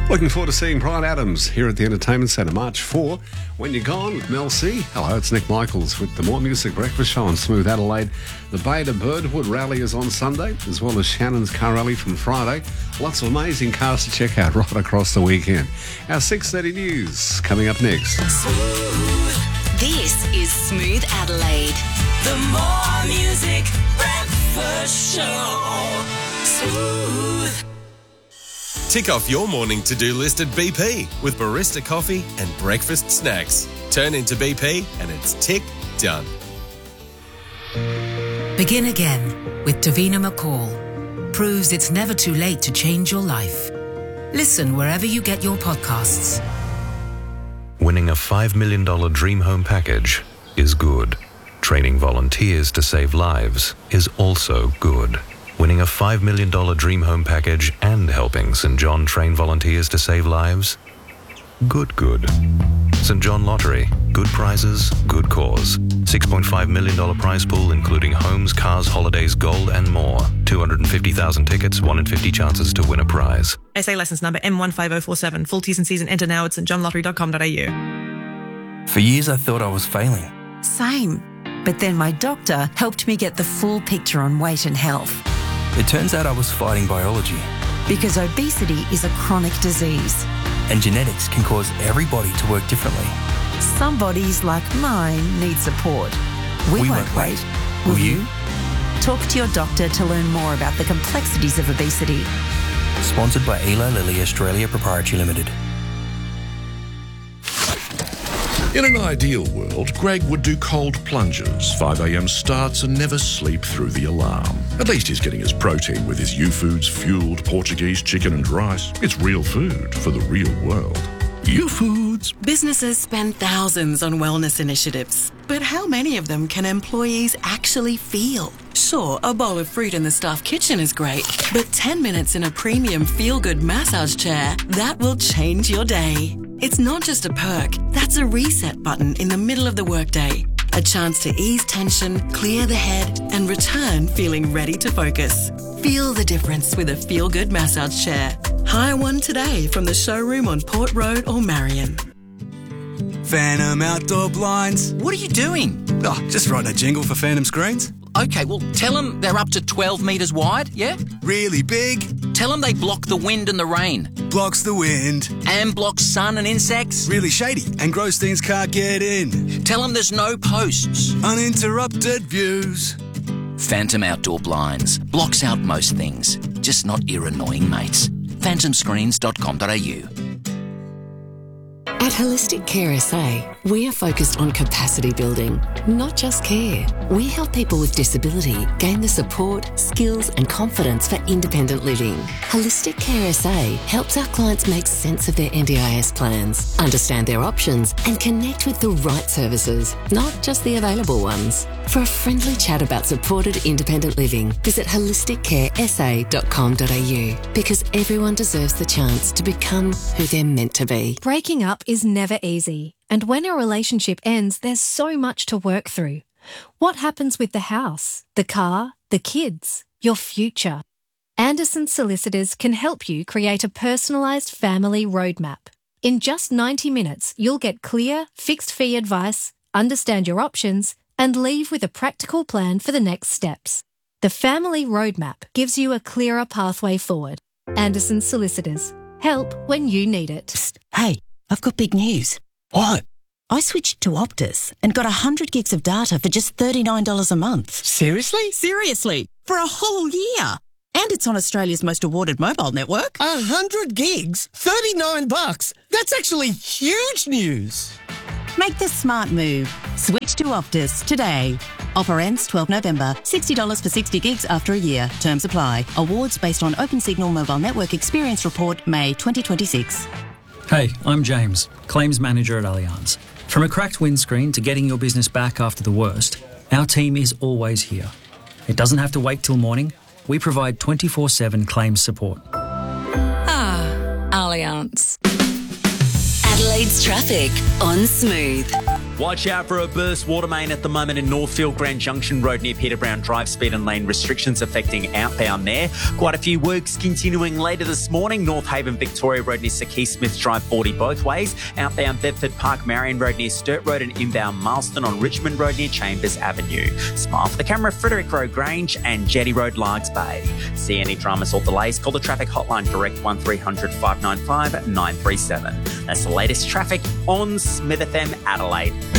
Looking forward to seeing Brian Adams here at the Entertainment Centre March 4. When You're Gone with Mel C. Hello, it's Nick Michaels with the More Music Breakfast Show on Smooth Adelaide. The Bay to Birdwood rally is on Sunday, as well as Shannon's car rally from Friday. Lots of amazing cars to check out right across the weekend. Our 6:30 news coming up next. This is Smooth Adelaide. The More Music Breakfast Show. Smooth. Tick off your morning to-do list at BP with barista coffee and breakfast snacks. Turn into BP and it's tick done. Begin again with Davina McCall. Proves it's never too late to change your life. Listen wherever you get your podcasts. Winning a $5 million dream home package is good. Training volunteers to save lives is also good. Winning a $5 million dream home package and helping St. John train volunteers to save lives? Good. St. John Lottery. Good prizes, good cause. $6.5 million prize pool including homes, cars, holidays, gold and more. 250,000 tickets, 1 in 50 chances to win a prize. SA licence number M15047. Full T's and C's and enter now at stjohnlottery.com.au. For years I thought I was failing. Same. But then my doctor helped me get the full picture on weight and health. It turns out I was fighting biology. Because obesity is a chronic disease. And genetics can cause every body to work differently. Some bodies, like mine, need support. We won't wait. Will you? Talk to your doctor to learn more about the complexities of obesity. Sponsored by Eli Lilly Australia Proprietary Limited. In an ideal world, Greg would do cold plunges, 5 a.m. starts and never sleep through the alarm. At least he's getting his protein with his U-Foods fueled Portuguese chicken and rice. It's real food for the real world. U-Foods. Businesses spend thousands on wellness initiatives, but how many of them can employees actually feel? Sure, a bowl of fruit in the staff kitchen is great, but 10 minutes in a premium feel-good massage chair, that will change your day. It's not just a perk, that's a reset button in the middle of the workday. A chance to ease tension, clear the head, and return feeling ready to focus. Feel the difference with a feel-good massage chair. Hire one today from the showroom on Port Road or Marion. Phantom Outdoor Blinds. What are you doing? Oh, just writing a jingle for Phantom Screens. Okay, well, tell them they're up to 12 metres wide, yeah? Really big. Tell them they block the wind and the rain. Blocks the wind. And blocks sun and insects. Really shady, and Grossteins can't get in. Tell them there's no posts. Uninterrupted views. Phantom Outdoor Blinds. Blocks out most things, just not ear-annoying mates. phantomscreens.com.au. At Holistic Care SA, we are focused on capacity building, not just care. We help people with disability gain the support, skills and confidence for independent living. Holistic Care SA helps our clients make sense of their NDIS plans, understand their options and connect with the right services, not just the available ones. For a friendly chat about supported independent living, visit holisticcaresa.com.au because everyone deserves the chance to become who they're meant to be. Breaking up is never easy, and when a relationship ends, there's so much to work through. What happens with the house, the car, the kids, your future? Anderson Solicitors can help you create a personalised family roadmap. In just 90 minutes, you'll get clear, fixed-fee advice, understand your options, and leave with a practical plan for the next steps. The Family Roadmap gives you a clearer pathway forward. Anderson Solicitors. Help when you need it. Psst, hey, I've got big news. What? I switched to Optus and got 100 gigs of data for just $39 a month. Seriously? Seriously, for a whole year. And it's on Australia's most awarded mobile network. 100 gigs? $39? That's actually huge news. Make the smart move. Switch to Optus today. Offer ends 12 November. $60 for 60 gigs after a year. Terms apply. Awards based on OpenSignal Mobile Network Experience Report, May 2026. Hey, I'm James, Claims Manager at Allianz. From a cracked windscreen to getting your business back after the worst, our team is always here. It doesn't have to wait till morning. We provide 24/7 claims support. Allianz. Adelaide's traffic on Smooth. Watch out for a burst water main at the moment in Northfield Grand Junction Road near Peter Brown Drive. Speed and lane restrictions affecting outbound there. Quite a few works continuing later this morning. North Haven Victoria Road near Sir Keith Smith Drive 40 both ways. Outbound Bedford Park Marion Road near Sturt Road and inbound Marston on Richmond Road near Chambers Avenue. Smile for the camera, Frederick Road Grange and Jetty Road Largs Bay. See any dramas or delays? Call the traffic hotline direct 1300 595 937. That's the latest traffic on Smith FM Adelaide.